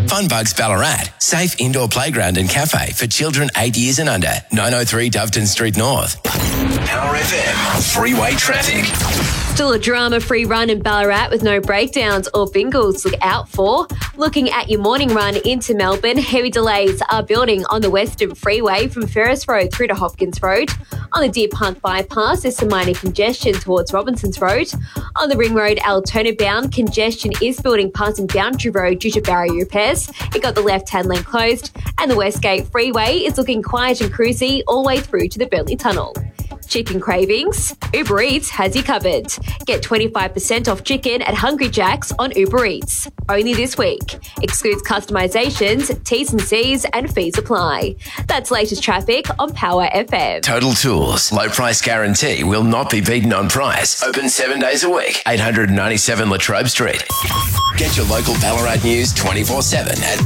Funbugs Ballarat, safe indoor playground and cafe for children 8 years and under. 903 Doveton Street North. Power FM, freeway traffic. Still a drama-free run in Ballarat with no breakdowns or bingles to look out for. Looking at your morning run into Melbourne, heavy delays are building on the Western Freeway from Ferris Road through to Hopkins Road. On the Deer Park bypass, there's some minor congestion towards Robinsons Road. On the Ring Road Altona bound, congestion is building passing Boundary Road due to barrier repairs. It got the left-hand lane closed. And the Westgate Freeway is looking quiet and cruisy all the way through to the Burnley Tunnel. Chicken cravings? Uber Eats has you covered. Get 25% off chicken at Hungry Jack's on Uber Eats. Only this week. Excludes customisations, T's and C's and fees apply. That's latest traffic on Power FM. Total Tools. Low price guarantee will not be beaten on price. Open 7 days a week. 897 Latrobe Street. Get your local Ballarat news 24/7 at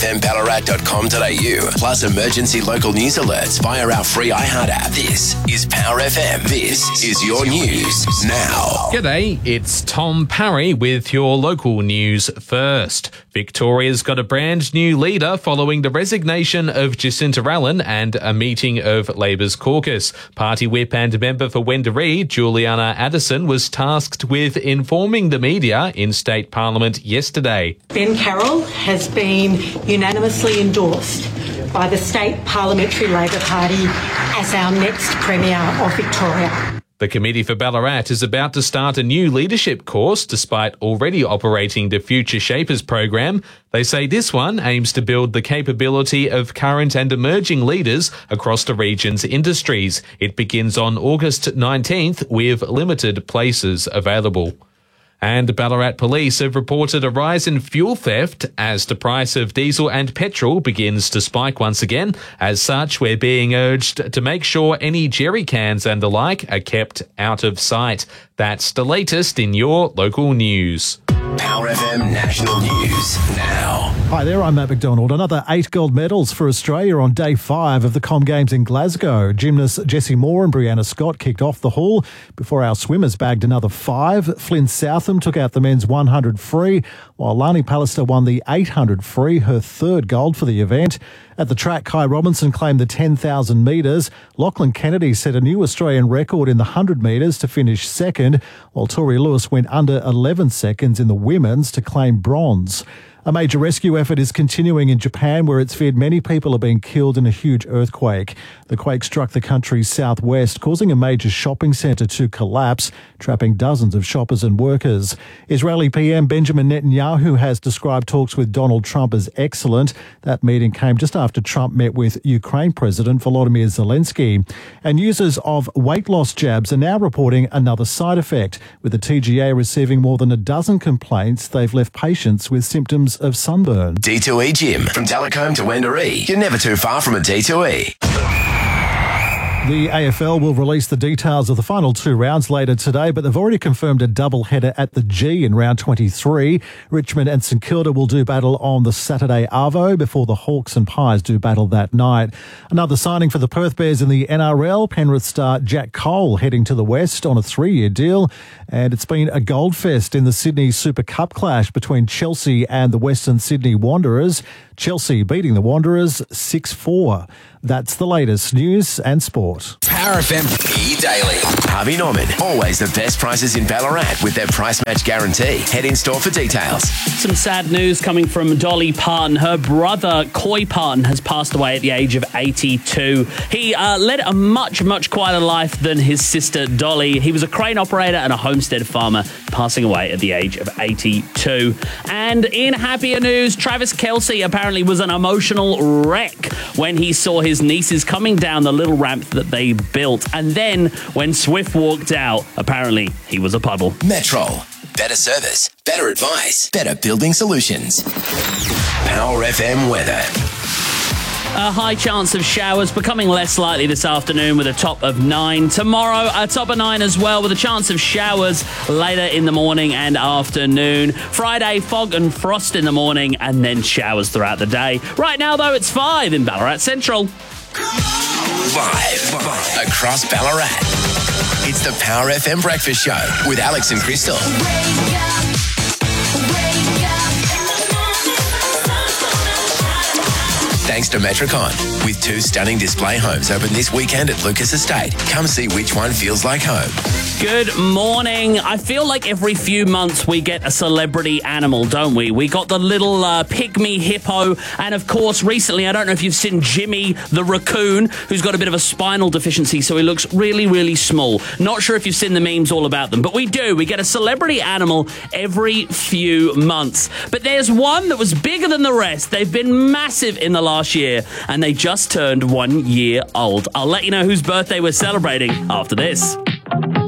powerfmballarat.com.au. Plus emergency local news alerts via our free iHeart app. This is Power FM. This is your news now. G'day, it's Tom Parry with your local news first. Victoria's got a brand new leader following the resignation of Jacinta Allen and a meeting of Labor's caucus. Party whip and member for Wendouree, Juliana Addison, was tasked with informing the media in state parliament yesterday. Ben Carroll has been unanimously endorsed by the State Parliamentary Labor Party as our next Premier of Victoria. The Committee for Ballarat is about to start a new leadership course despite already operating the Future Shapers program. They say this one aims to build the capability of current and emerging leaders across the region's industries. It begins on August 19th with limited places available. And Ballarat Police have reported a rise in fuel theft as the price of diesel and petrol begins to spike once again. As such, we're being urged to make sure any jerry cans and the like are kept out of sight. That's the latest in your local news. Power FM National News now. Hi there, I'm Matt McDonald. Another 8 gold medals for Australia on day 5 of the Com Games in Glasgow. Gymnasts Jessie Moore and Brianna Scott kicked off the haul before our swimmers bagged another 5. Flynn Southam took out the men's 100 free, while Lani Pallister won the 800 free, her 3rd gold for the event. At the track, Kai Robinson claimed the 10,000 metres. Lachlan Kennedy set a new Australian record in the 100 metres to finish 2nd, while Tori Lewis went under 11 seconds in the women's to claim bronze. A major rescue effort is continuing in Japan, where it's feared many people are being killed in a huge earthquake. The quake struck the country's southwest, causing a major shopping centre to collapse, trapping dozens of shoppers and workers. Israeli PM Benjamin Netanyahu has described talks with Donald Trump as excellent. That meeting came just after Trump met with Ukraine President Volodymyr Zelensky. And users of weight loss jabs are now reporting another side effect, with the TGA receiving more than a dozen complaints they've left patients with symptoms of sunburn. D2E Gym. From Telecombe to Wendouree. You're never too far from a D2E. The AFL will release the details of the final 2 rounds later today, but they've already confirmed a double-header at the G in round 23. Richmond and St Kilda will do battle on the Saturday Arvo before the Hawks and Pies do battle that night. Another signing for the Perth Bears in the NRL, Penrith star Jack Cole heading to the West on a 3-year deal. And it's been a gold fest in the Sydney Super Cup clash between Chelsea and the Western Sydney Wanderers. Chelsea beating the Wanderers 6-4. That's the latest news and sport. Power FM E-Daily. Harvey Norman. Always the best prices in Ballarat with their price match guarantee. Head in store for details. Some sad news coming from Dolly Parton. Her brother, Coy Parton, has passed away at the age of 82. He led a much quieter life than his sister Dolly. He was a crane operator and a homestead farmer, passing away at the age of 82. And in happier news, Travis Kelce apparently was an emotional wreck when he saw his nieces coming down the little ramp that they built. And then when Swift walked out, apparently he was a puddle. Metrol. Better service. Better advice. Better building solutions. Power FM weather. A high chance of showers, becoming less likely this afternoon with a top of 9. Tomorrow, a top of 9 as well, with a chance of showers later in the morning and afternoon. Friday, fog and frost in the morning and then showers throughout the day. Right now, though, it's 5 in Ballarat Central. 5 across Ballarat. It's the Power FM Breakfast Show with Alex and Crystal. Costa Metricon. With 2 stunning display homes open this weekend at Lucas Estate. Come see which one feels like home. Good morning. I feel like every few months we get a celebrity animal, don't we? We got the little pygmy hippo, and of course recently, I don't know if you've seen Jimmy the raccoon, who's got a bit of a spinal deficiency, so he looks really, really small. Not sure if you've seen the memes all about them, but we do. We get a celebrity animal every few months. But there's one that was bigger than the rest. They've been massive in the last year, and they just turned 1 year old. I'll let you know whose birthday we're celebrating after this.